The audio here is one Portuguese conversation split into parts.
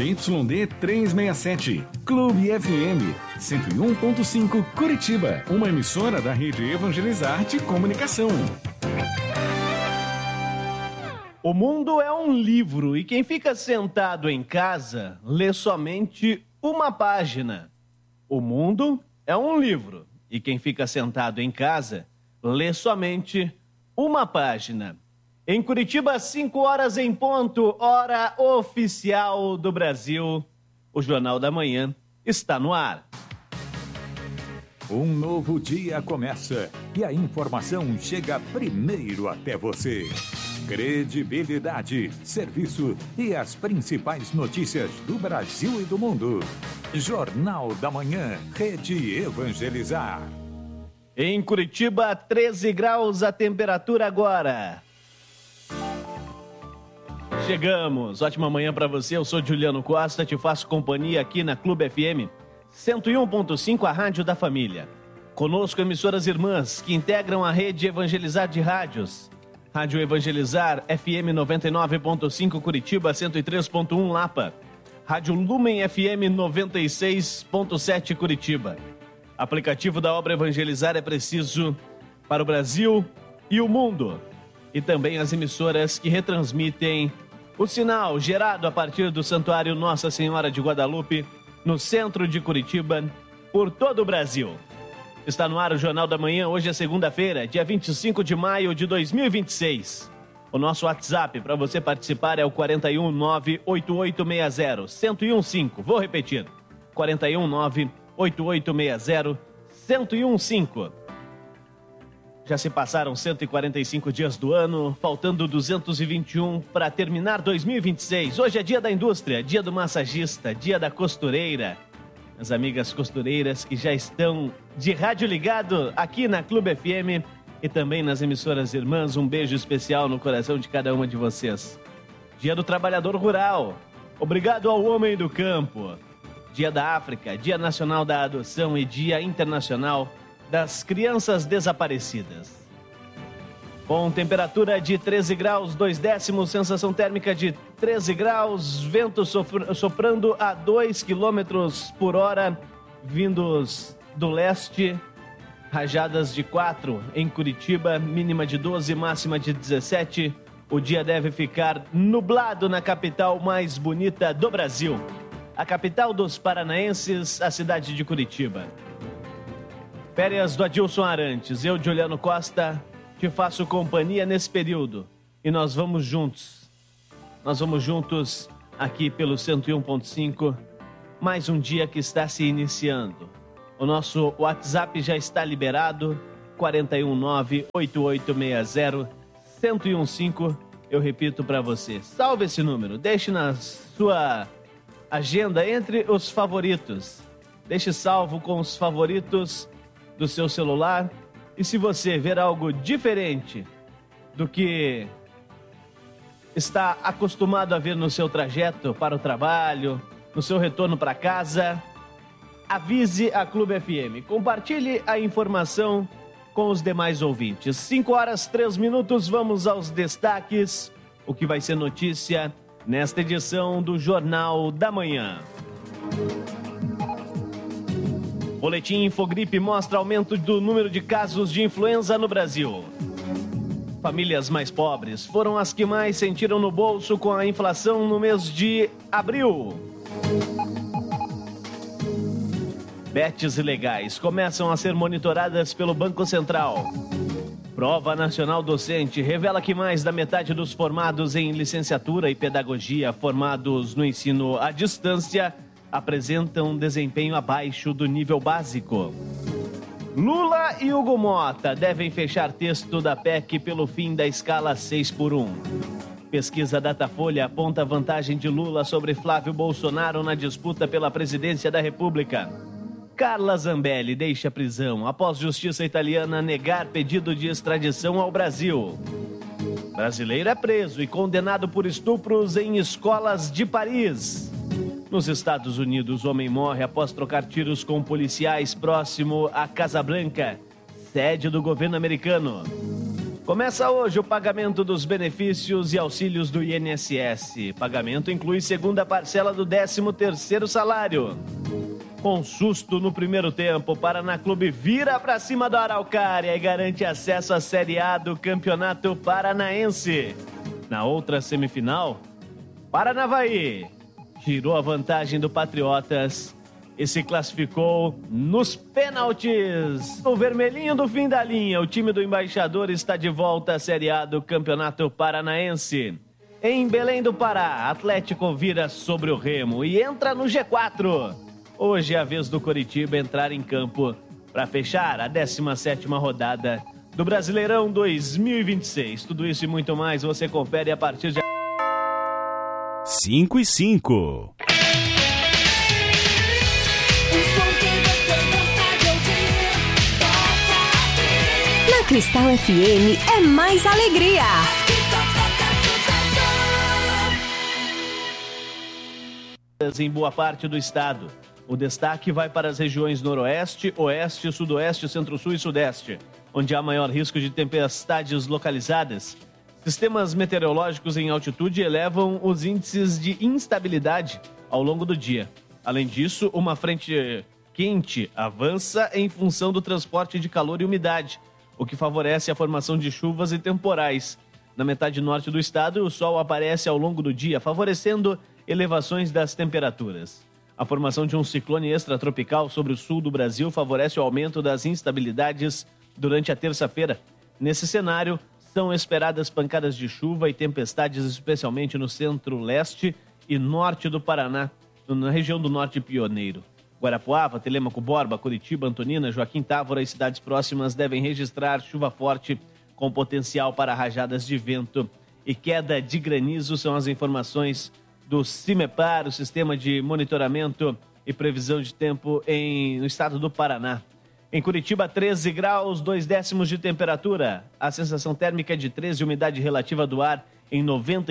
ZYD 367, Clube FM 101.5 Curitiba, uma emissora da Rede Evangelizar de Comunicação. O mundo é um livro e quem fica sentado em casa lê somente uma página. O mundo é um livro e quem fica sentado em casa lê somente uma página. Em Curitiba, 5 horas em ponto, hora oficial do Brasil. O Jornal da Manhã está no ar. Um novo dia começa e a informação chega primeiro até você. Credibilidade, serviço e as principais notícias do Brasil e do mundo. Jornal da Manhã, Rede Evangelizar. Em Curitiba, 13 graus a temperatura agora. Chegamos. Ótima manhã para você. Eu sou Juliano Costa, te faço companhia aqui na Clube FM 101.5, a rádio da família. Conosco, emissoras irmãs que integram a Rede Evangelizar de rádios. Rádio Evangelizar FM 99.5 Curitiba, 103.1 Lapa. Rádio Lumen FM 96.7 Curitiba. Aplicativo da obra Evangelizar é preciso para o Brasil e o mundo. E também as emissoras que retransmitem o sinal gerado a partir do Santuário Nossa Senhora de Guadalupe, no centro de Curitiba, por todo o Brasil. Está no ar o Jornal da Manhã, hoje é segunda-feira, dia 25 de maio de 2026. O nosso WhatsApp para você participar é o 419-8860-1015. Vou repetir, 419-8860-1015. Já se passaram 145 dias do ano, faltando 221 para terminar 2026. Hoje é dia da indústria, dia do massagista, dia da costureira. As amigas costureiras que já estão de rádio ligado aqui na Clube FM e também nas emissoras irmãs, um beijo especial no coração de cada uma de vocês. Dia do trabalhador rural, obrigado ao homem do campo. Dia da África, dia nacional da adoção e dia internacional das crianças desaparecidas. Com temperatura de 13 graus, 2 décimos, sensação térmica de 13 graus, vento soprando a 2 quilômetros por hora, vindos do leste, rajadas de 4 em Curitiba, mínima de 12, máxima de 17. O dia deve ficar nublado na capital mais bonita do Brasil, a capital dos paranaenses, a cidade de Curitiba. Férias do Adilson Arantes, eu, Juliano Costa, te faço companhia nesse período e nós vamos juntos. Nós vamos juntos aqui pelo 101.5, mais um dia que está se iniciando. O nosso WhatsApp já está liberado, 419-8860-1015. Eu repito para você, salve esse número, deixe na sua agenda entre os favoritos. Deixe salvo com os favoritos do seu celular. E se você ver algo diferente do que está acostumado a ver no seu trajeto para o trabalho, no seu retorno para casa, avise a Clube FM. Compartilhe a informação com os demais ouvintes. 5 horas, 3 minutos, vamos aos destaques. O que vai ser notícia nesta edição do Jornal da Manhã. Boletim Infogripe mostra aumento do número de casos de influenza no Brasil. Famílias mais pobres foram as que mais sentiram no bolso com a inflação no mês de abril. Bets ilegais começam a ser monitoradas pelo Banco Central. Prova Nacional Docente revela que mais da metade dos formados em licenciatura e pedagogia formados no ensino à distância apresentam desempenho abaixo do nível básico. Lula e Hugo Mota devem fechar texto da PEC pelo fim da escala 6x1. Pesquisa Datafolha aponta vantagem de Lula sobre Flávio Bolsonaro na disputa pela presidência da República. Carla Zambelli deixa a prisão após justiça italiana negar pedido de extradição ao Brasil. Brasileiro é preso e condenado por estupros em escolas de Paris. Nos Estados Unidos, homem morre após trocar tiros com policiais próximo à Casa Branca, sede do governo americano. Começa hoje o pagamento dos benefícios e auxílios do INSS. Pagamento inclui segunda parcela do 13º salário. Com susto no primeiro tempo, o Paraná Clube vira para cima do Araucária e garante acesso à Série A do Campeonato Paranaense. Na outra semifinal, Paranavaí tirou a vantagem do Patriotas e se classificou nos pênaltis. O vermelhinho do fim da linha, o time do Embaixador está de volta à Série A do Campeonato Paranaense. Em Belém do Pará, Atlético vira sobre o Remo e entra no G4. Hoje é a vez do Coritiba entrar em campo para fechar a 17ª rodada do Brasileirão 2026. Tudo isso e muito mais você confere a partir de 5 e 5. Na Cristal FM é mais alegria. Em boa parte do estado. O destaque vai para as regiões Noroeste, Oeste, Sudoeste, Centro-Sul e Sudeste, onde há maior risco de tempestades localizadas. Sistemas meteorológicos em altitude elevam os índices de instabilidade ao longo do dia. Além disso, uma frente quente avança em função do transporte de calor e umidade, o que favorece a formação de chuvas e temporais. Na metade norte do estado, o sol aparece ao longo do dia, favorecendo elevações das temperaturas. A formação de um ciclone extratropical sobre o sul do Brasil favorece o aumento das instabilidades durante a terça-feira. Nesse cenário, são esperadas pancadas de chuva e tempestades, especialmente no centro-leste e norte do Paraná, na região do norte pioneiro. Guarapuava, Telêmaco, Borba, Curitiba, Antonina, Joaquim Távora e cidades próximas devem registrar chuva forte com potencial para rajadas de vento e queda de granizo. São as informações do CIMEPAR, o Sistema de Monitoramento e Previsão de Tempo no estado do Paraná. Em Curitiba, 13 graus, 2 décimos de temperatura. A sensação térmica é de 13, umidade relativa do ar em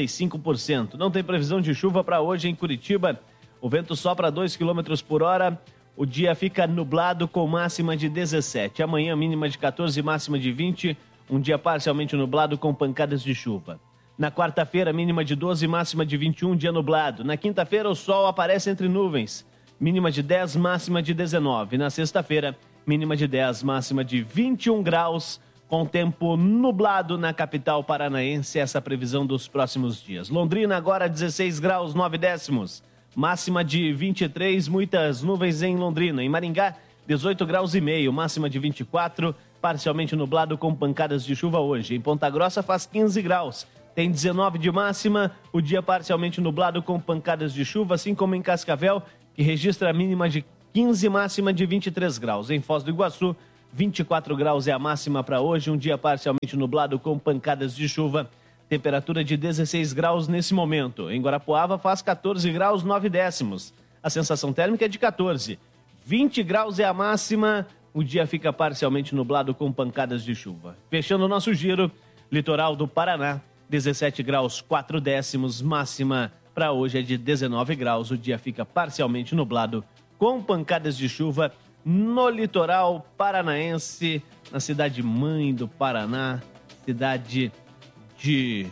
95%. Não tem previsão de chuva para hoje em Curitiba. O vento sopra 2 km por hora. O dia fica nublado com máxima de 17. Amanhã, mínima de 14, máxima de 20. Um dia parcialmente nublado com pancadas de chuva. Na quarta-feira, mínima de 12, máxima de 21, dia nublado. Na quinta-feira, o sol aparece entre nuvens. Mínima de 10, máxima de 19. Na sexta-feira, mínima de 10, máxima de 21 graus, com tempo nublado na capital paranaense. Essa previsão dos próximos dias. Londrina agora 16 graus, 9 décimos. Máxima de 23, muitas nuvens em Londrina. Em Maringá, 18 graus e meio, máxima de 24, parcialmente nublado com pancadas de chuva hoje. Em Ponta Grossa faz 15 graus. Tem 19 de máxima, o dia parcialmente nublado com pancadas de chuva, assim como em Cascavel, que registra a mínima de 15, máxima de 23 graus. Em Foz do Iguaçu, 24 graus é a máxima para hoje, um dia parcialmente nublado com pancadas de chuva, temperatura de 16 graus nesse momento. Em Guarapuava faz 14 graus, 9 décimos. A sensação térmica é de 14. 20 graus é a máxima, o dia fica parcialmente nublado com pancadas de chuva. Fechando o nosso giro, litoral do Paraná, 17 graus, 4 décimos, máxima para hoje é de 19 graus. O dia fica parcialmente nublado com pancadas de chuva no litoral paranaense, na cidade mãe do Paraná, cidade de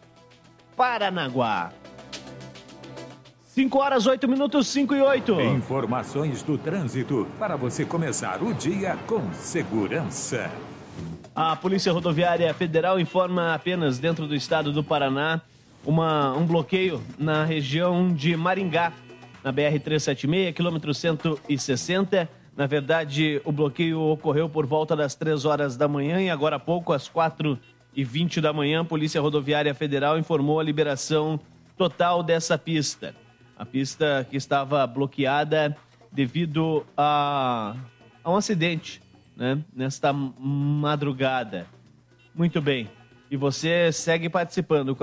Paranaguá. 5 horas, 8 minutos, 5 e 8. Informações do trânsito para você começar o dia com segurança. A Polícia Rodoviária Federal informa apenas dentro do estado do Paraná um bloqueio na região de Maringá, na BR-376, quilômetro 160. Na verdade, o bloqueio ocorreu por volta das 3 horas da manhã e agora há pouco, às 4h20 da manhã, a Polícia Rodoviária Federal informou a liberação total dessa pista. A pista que estava bloqueada devido a um acidente, né, nesta madrugada. Muito bem. E você segue participando,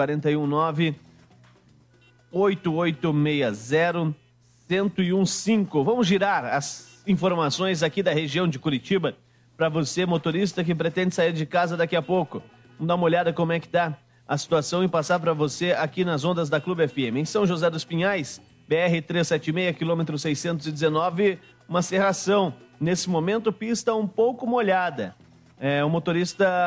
419-8860-1015. Vamos girar as informações aqui da região de Curitiba para você, motorista que pretende sair de casa daqui a pouco. Vamos dar uma olhada como é que tá a situação e passar para você aqui nas ondas da Clube FM. Em São José dos Pinhais, BR-376, quilômetro 619, uma serração. Nesse momento, pista um pouco molhada. O motorista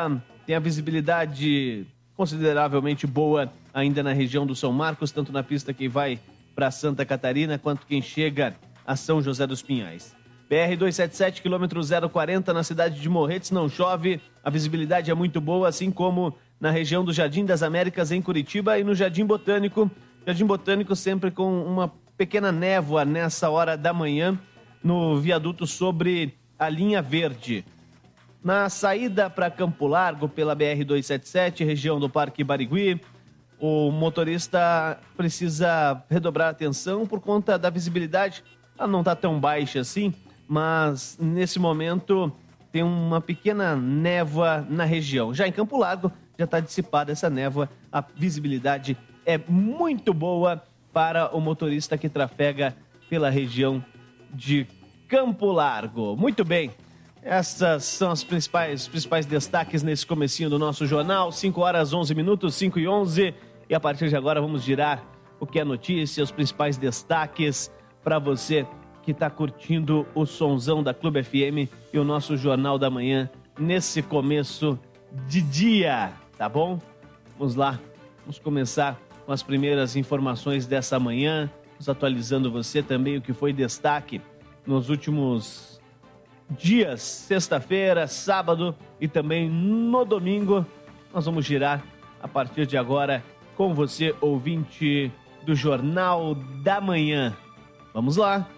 Tem a visibilidade consideravelmente boa ainda na região do São Marcos, tanto na pista que vai para Santa Catarina, quanto quem chega a São José dos Pinhais. BR-277, quilômetro 040, na cidade de Morretes, não chove, a visibilidade é muito boa, assim como na região do Jardim das Américas, em Curitiba, e no Jardim Botânico. Jardim Botânico sempre com uma pequena névoa nessa hora da manhã, no viaduto sobre a linha verde. Na saída para Campo Largo, pela BR-277, região do Parque Barigui, o motorista precisa redobrar a atenção por conta da visibilidade. Ela não está tão baixa assim, mas nesse momento tem uma pequena névoa na região. Já em Campo Largo, já está dissipada essa névoa, a visibilidade é muito boa para o motorista que trafega pela região de Campo Largo. Muito bem, essas são os principais destaques nesse comecinho do nosso jornal. 5 horas 11 minutos, 5 e 11. E a partir de agora vamos girar o que é notícia, os principais destaques para você que está curtindo o sonzão da Clube FM e o nosso Jornal da Manhã nesse começo de dia, tá bom? Vamos lá, vamos começar com as primeiras informações dessa manhã, nos atualizando você também o que foi destaque nos últimos dias, sexta-feira, sábado e também no domingo. Nós vamos girar a partir de agora com você, ouvinte do Jornal da Manhã. Vamos lá.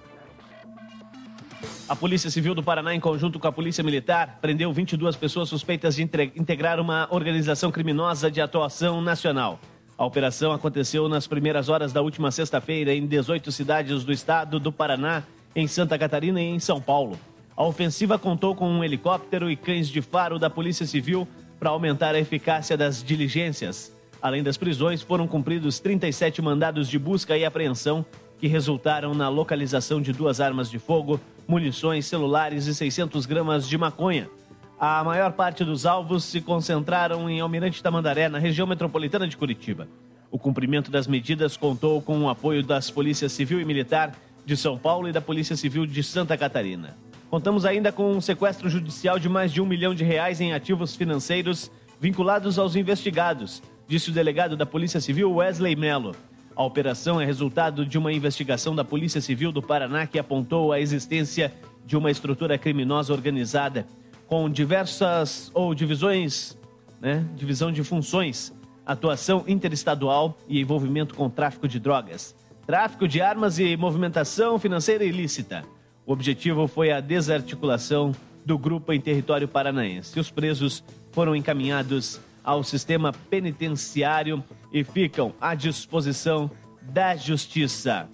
A Polícia Civil do Paraná, em conjunto com a Polícia Militar, prendeu 22 pessoas suspeitas de integrar uma organização criminosa de atuação nacional. A operação aconteceu nas primeiras horas da última sexta-feira em 18 cidades do estado do Paraná, em Santa Catarina e em São Paulo. A ofensiva contou com um helicóptero e cães de faro da Polícia Civil para aumentar a eficácia das diligências. Além das prisões, foram cumpridos 37 mandados de busca e apreensão que resultaram na localização de 2 armas de fogo, munições, celulares e 600 gramas de maconha. A maior parte dos alvos se concentraram em Almirante Tamandaré, na região metropolitana de Curitiba. O cumprimento das medidas contou com o apoio das Polícias Civil e Militar de São Paulo e da Polícia Civil de Santa Catarina. Contamos ainda com um sequestro judicial de mais de R$1 milhão em ativos financeiros vinculados aos investigados, disse o delegado da Polícia Civil, Wesley Mello. A operação é resultado de uma investigação da Polícia Civil do Paraná que apontou a existência de uma estrutura criminosa organizada com diversas divisão de funções, atuação interestadual e envolvimento com tráfico de drogas, tráfico de armas e movimentação financeira ilícita. O objetivo foi a desarticulação do grupo em território paranaense. Os presos foram encaminhados ao sistema penitenciário e ficam à disposição da Justiça.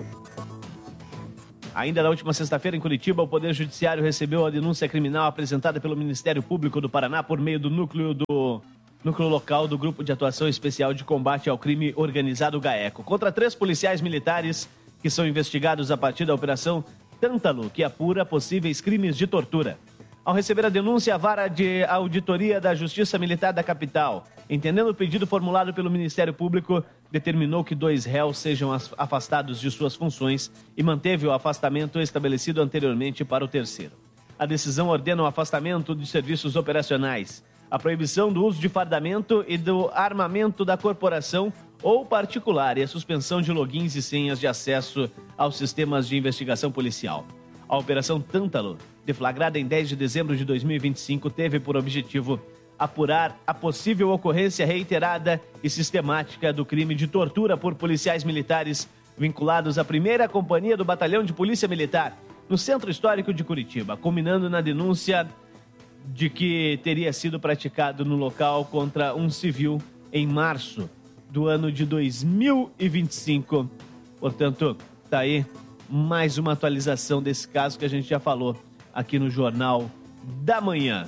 Ainda na última sexta-feira, em Curitiba, o Poder Judiciário recebeu a denúncia criminal apresentada pelo Ministério Público do Paraná por meio do núcleo local do Grupo de Atuação Especial de Combate ao Crime Organizado GAECO, contra 3 policiais militares que são investigados a partir da Operação Tântalo, que apura possíveis crimes de tortura. Ao receber a denúncia, a Vara de Auditoria da Justiça Militar da capital, entendendo o pedido formulado pelo Ministério Público, determinou que 2 réus sejam afastados de suas funções e manteve o afastamento estabelecido anteriormente para o terceiro. A decisão ordena o afastamento de serviços operacionais, a proibição do uso de fardamento e do armamento da corporação ou particular e a suspensão de logins e senhas de acesso aos sistemas de investigação policial. A Operação Tântalo, deflagrada em 10 de dezembro de 2025, teve por objetivo apurar a possível ocorrência reiterada e sistemática do crime de tortura por policiais militares vinculados à 1ª Companhia do Batalhão de Polícia Militar, no Centro Histórico de Curitiba, culminando na denúncia de que teria sido praticado no local contra um civil em março do ano de 2025. Portanto, está aí mais uma atualização desse caso que a gente já falou aqui no Jornal da Manhã.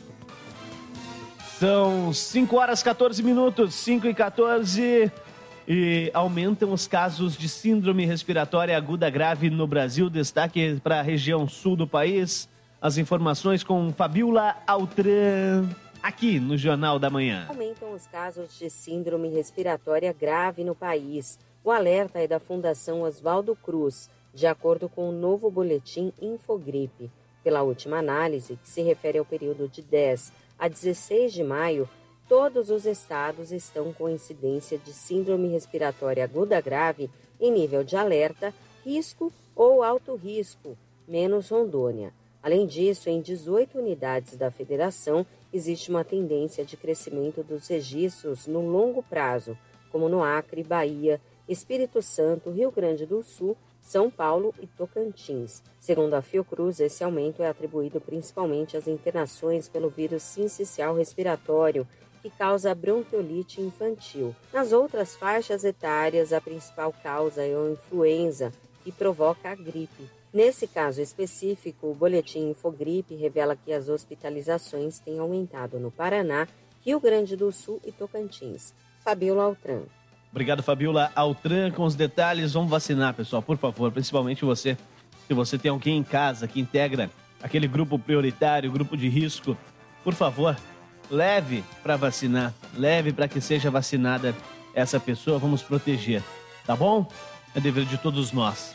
São 5 horas 14 minutos, 5 e 14, e aumentam os casos de síndrome respiratória aguda grave no Brasil. Destaque para a região sul do país. As informações com Fabiola Altran, aqui no Jornal da Manhã. Aumentam os casos de síndrome respiratória grave no país. O alerta é da Fundação Oswaldo Cruz, de acordo com o novo boletim Infogripe. Pela última análise, que se refere ao período de 10 a 16 de maio, todos os estados estão com incidência de síndrome respiratória aguda grave em nível de alerta, risco ou alto risco, menos Rondônia. Além disso, em 18 unidades da federação, existe uma tendência de crescimento dos registros no longo prazo, como no Acre, Bahia, Espírito Santo, Rio Grande do Sul, São Paulo e Tocantins. Segundo a Fiocruz, esse aumento é atribuído principalmente às internações pelo vírus sincicial respiratório, que causa bronquiolite infantil. Nas outras faixas etárias, a principal causa é a influenza, que provoca a gripe. Nesse caso específico, o boletim Infogripe revela que as hospitalizações têm aumentado no Paraná, Rio Grande do Sul e Tocantins. Fabiola Altran. Obrigado, Fabiola Altran, com os detalhes. Vamos vacinar, pessoal, por favor, principalmente você. Se você tem alguém em casa que integra aquele grupo prioritário, grupo de risco, por favor, leve para vacinar, leve para que seja vacinada essa pessoa, vamos proteger, tá bom? É dever de todos nós.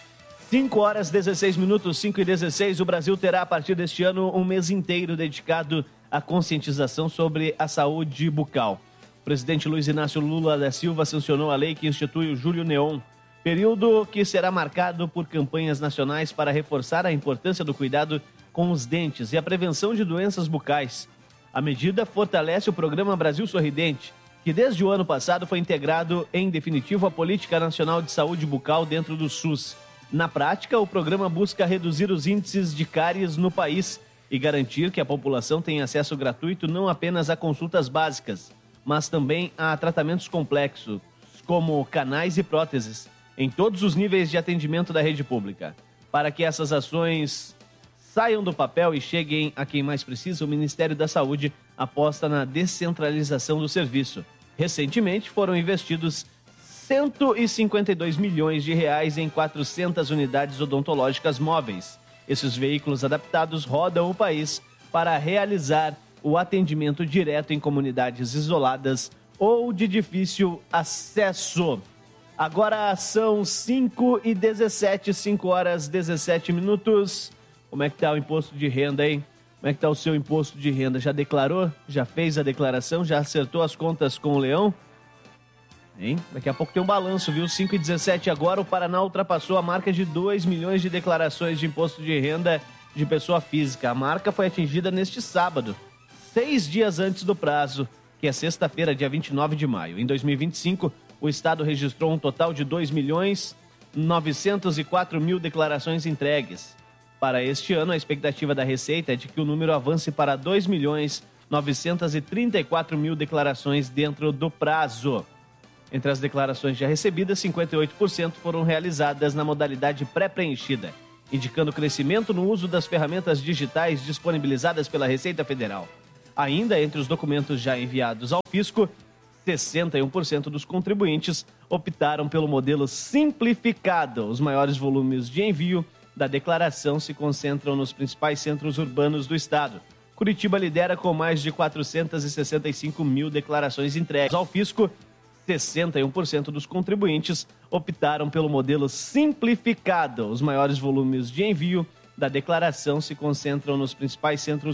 5h16, 5h16, o Brasil terá a partir deste ano um mês inteiro dedicado à conscientização sobre a saúde bucal. O presidente Luiz Inácio Lula da Silva sancionou a lei que institui o Julho Neon, período que será marcado por campanhas nacionais para reforçar a importância do cuidado com os dentes e a prevenção de doenças bucais. A medida fortalece o programa Brasil Sorridente, que desde o ano passado foi integrado em definitivo à Política Nacional de Saúde Bucal dentro do SUS. Na prática, o programa busca reduzir os índices de cáries no país e garantir que a população tenha acesso gratuito não apenas a consultas básicas, mas também a tratamentos complexos, como canais e próteses, em todos os níveis de atendimento da rede pública. Para que essas ações saiam do papel e cheguem a quem mais precisa, o Ministério da Saúde aposta na descentralização do serviço. Recentemente foram investidos 152 milhões de reais em 400 unidades odontológicas móveis. Esses veículos adaptados rodam o país para realizar o atendimento direto em comunidades isoladas ou de difícil acesso. Agora são 5h17, 5h17. Como é que está o imposto de renda, hein? Como é que está o seu imposto de renda? Já declarou? Já fez a declaração? Já acertou as contas com o Leão? Hein? Daqui a pouco tem um balanço, viu? 5h17 agora, o Paraná ultrapassou a marca de 2 milhões de declarações de imposto de renda de pessoa física. A marca foi atingida neste sábado, 6 dias antes do prazo, que é sexta-feira, dia 29 de maio. Em 2025, o Estado registrou um total de 2.904.000 declarações entregues. Para este ano, a expectativa da Receita é de que o número avance para 2.934.000 declarações dentro do prazo. Entre as declarações já recebidas, 58% foram realizadas na modalidade pré-preenchida, indicando crescimento no uso das ferramentas digitais disponibilizadas pela Receita Federal. Ainda entre os documentos já enviados ao fisco, 61% dos contribuintes optaram pelo modelo simplificado. Os maiores volumes de envio da declaração se concentram nos principais centros urbanos do estado. Curitiba lidera com mais de 465.000 declarações entregues ao fisco. 61% dos contribuintes optaram pelo modelo simplificado. Os maiores volumes de envio da declaração se concentram nos principais centros